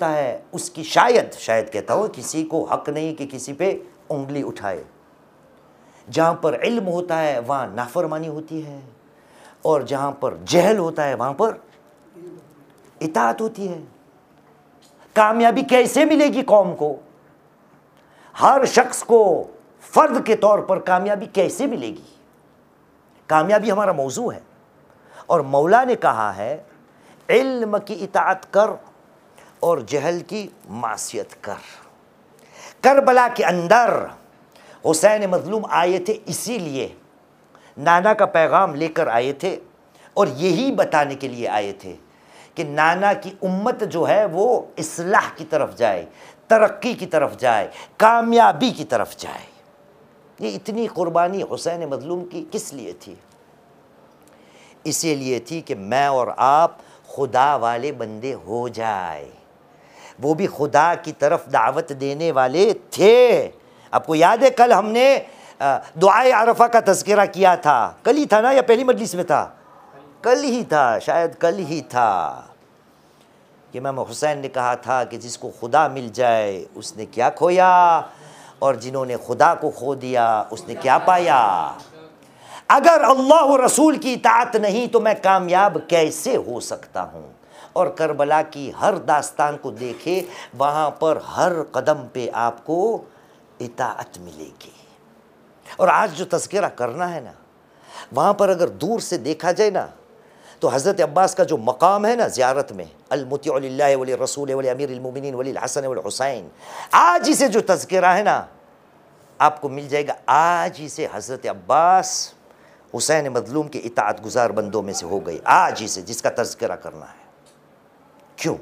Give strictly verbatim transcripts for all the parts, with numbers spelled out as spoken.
होता है उसकी शायद शायद कहता हूँ किसी को हक नहीं कि किसी पे उंगली उठाए। जहाँ पर इल्म होता है वहाँ नाफरमानी होती है, और जहाँ पर जहल होता है वहाँ पर इताअत होती है। कामयाबी कैसे मिलेगी कौम को? हर शख्स को फर्द के तौर पर कामयाबी कैसे मिलेगी? कामयाबी हमारा मौजू है, और मौला ने कहा है इल्म की इताअत कर और जहल की मासियत कर। करबला के अंदर हुसैन मज़लूम आए थे, इसीलिए नाना का पैगाम लेकर आए थे, और यही बताने के लिए आए थे कि नाना की उम्मत जो है वो इस्लाह की तरफ जाए, तरक्की की तरफ जाए, कामयाबी की तरफ जाए। ये इतनी कुर्बानी हुसैन मज़लूम की किस लिए थी? इसीलिए थी कि मैं और आप खुदा वाले बंदे हो जाए। वो भी खुदा की तरफ दावत देने वाले थे। आपको याद है कल हमने दुआए अरफा का तज़किरा किया था, कल ही था ना या पहली मजलिस में था? कल ही था, शायद कल ही था, कि इमाम हुसैन ने कहा था कि जिसको खुदा मिल जाए उसने क्या खोया, और जिन्होंने खुदा को खो दिया उसने क्या पाया। अगर अल्लाह व रसूल की इताअत नहीं तो मैं कामयाब कैसे हो सकता हूँ? और करबला की हर दास्तान को देखे, वहाँ पर हर कदम पे आपको इताअत मिलेगी। और आज जो तज़किरा करना है ना, वहाँ पर अगर दूर से देखा जाए ना, तो हज़रत अब्बास का जो मकाम है ना ज़ियारत में, अल-मुतीअ लिल्लाहि वली रसूल वली अमीरिल मोमिनीन वली हसन वल हुसैन, आज ही से जो तज़किरा है ना आपको मिल जाएगा। आज ही से हज़रत अब्बास हुसैन मज़लूम के इताअत गुज़ार बंदों में से हो गए, आज ही से जिसका तज़किरा करना है। क्यों?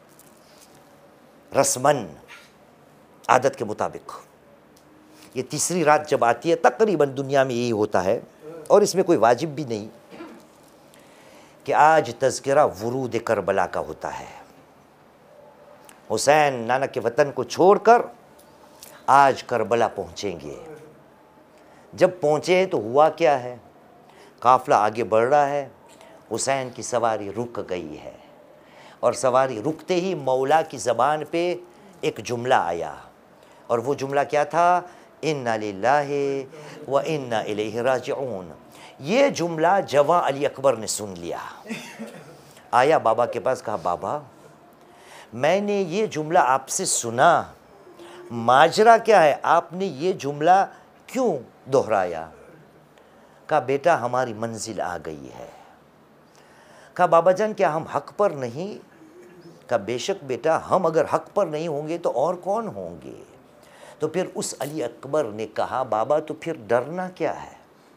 रस्मन, आदत के मुताबिक ये तीसरी रात जब आती है, तकरीबन दुनिया में यही होता है, और इसमें कोई वाजिब भी नहीं, कि आज तज़किरा वुरूद करबला का होता है। हुसैन नाना के वतन को छोड़कर आज करबला पहुँचेंगे। जब पहुँचे तो हुआ क्या है? काफ़िला आगे बढ़ रहा है, हुसैन की सवारी रुक गई है, और सवारी रुकते ही मौला की ज़बान पे एक जुमला आया, और वो जुमला क्या था? इन्ना लिल्लाहि व इन्ना इलैहि राजिऊन। ये जुमला जवां अली अकबर ने सुन लिया, आया बाबा के पास, कहा बाबा मैंने ये जुमला आपसे सुना, माजरा क्या है? आपने ये जुमला क्यों दोहराया? कहा बेटा हमारी मंजिल आ गई है। कहा बाबा जान क्या हम हक पर नहीं? कहा बेशक बेटा, हम अगर हक पर नहीं होंगे तो और कौन होंगे? तो फिर उस अली अकबर ने कहा बाबा तो फिर डरना क्या है?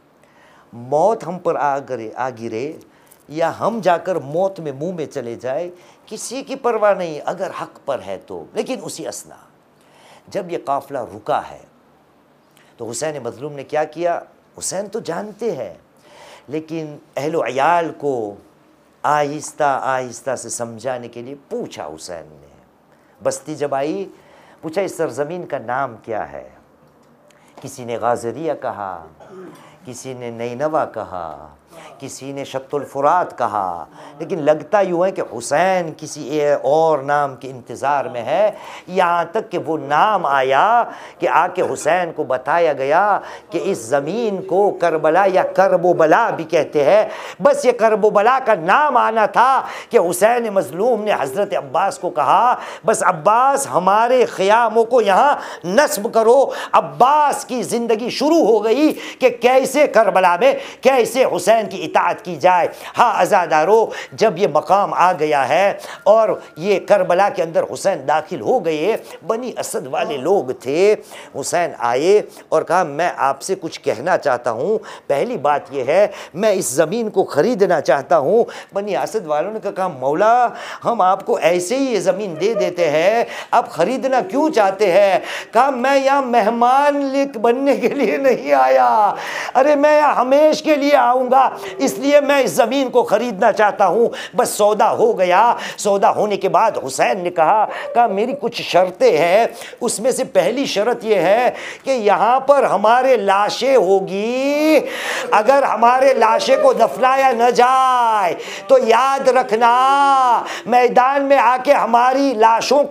मौत हम पर आ गिरे आ गिरे या हम जाकर मौत में मुंह में चले जाए, किसी की परवाह नहीं अगर हक पर है तो। लेकिन उसी असना जब ये काफ़िला रुका है तो हुसैन मज़लूम ने क्या किया? हुसैन तो जानते हैं, लेकिन अहलो अयाल को आहिस्ता आहिस्ता से समझाने के लिए पूछा हुसैन ने। बस्ती जब आई, पूछा इस सरज़मीन का नाम क्या है? किसी ने गाज़रिया कहा, किसी ने नैनवा कहा, किसी ने शत्तुल फुरात कहा, लेकिन लगता यूँ है कि हुसैन किसी और नाम के इंतज़ार में है। यहाँ तक कि वो नाम आया कि आके हुसैन को बताया गया कि इस ज़मीन को करबला या करबोबला भी कहते हैं। बस ये करबोबला का नाम आना था कि हुसैन मज़लूम ने हज़रत अब्बास को कहा बस अब्बास हमारे ख़यामों को यहाँ नस्ब करो। अब्बास की ज़िंदगी शुरू हो गई कि कैसे करबला में कैसे हुसैन की इताअत की जाए। हाँ अज़ादारो, जब ये मकाम आ गया है और ये करबला के अंदर हुसैन दाखिल हो गए, बनी असद वाले लोग थे, हुसैन आए और कहा मैं आपसे कुछ कहना चाहता हूँ। पहली बात यह है मैं इस ज़मीन को ख़रीदना चाहता हूँ। बनी असद वालों ने कहा मौला हम आपको ऐसे ही ये ज़मीन दे देते हैं, आप ख़रीदना क्यों चाहते हैं? कहा मैं यहाँ मेहमान बनने के लिए नहीं आया, अरे मैं यहाँ हमेश के लिए आऊँगा, इसलिए मैं इस ज़मीन को ख़रीदना चाहता हूँ। बस सौदा हो गया। सौदा होने के बाद हुसैन ने कहा कहा मेरी कुछ शर्तें हैं, उसमें से पहली शर्त यह है कि यहाँ पर हमारे लाशें होगी, अगर हमारे लाशें को दफनाया न जाए तो याद रखना मैदान में आके हमारी लाशों